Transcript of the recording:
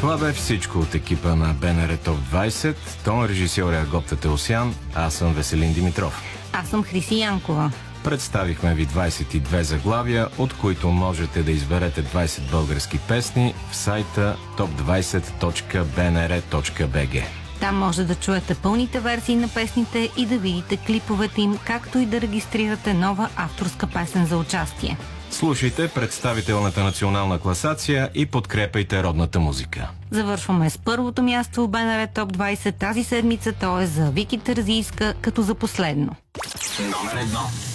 Това бе всичко от екипа на БНР Топ 20. Тон режисьор е Агопта Теосян, аз съм Веселин Димитров. Аз съм Хриси Янкова. Представихме ви 22 заглавия, от които можете да изберете 20 български песни в сайта top20.bnr.bg. Там може да чуете пълните версии на песните и да видите клиповете им, както и да регистрирате нова авторска песен за участие. Слушайте представителната национална класация и подкрепяйте родната музика. Завършваме с първото място в БНР Топ 20 тази седмица, то е за Вики Терзийска, като за последно. Номер 1.